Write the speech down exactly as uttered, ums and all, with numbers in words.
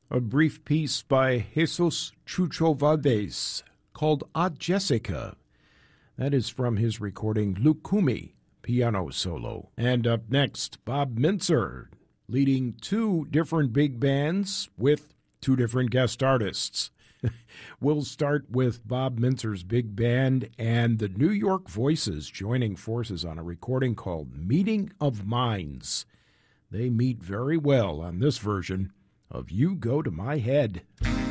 A brief piece by Jesus Chucho Valdez called A Jessica. That is from his recording Lucumi, piano solo. And up next, Bob Mintzer, leading two different big bands with two different guest artists. We'll start with Bob Mintzer's big band and the New York Voices joining forces on a recording called Meeting of Minds. They meet very well on this version of You Go to My Head.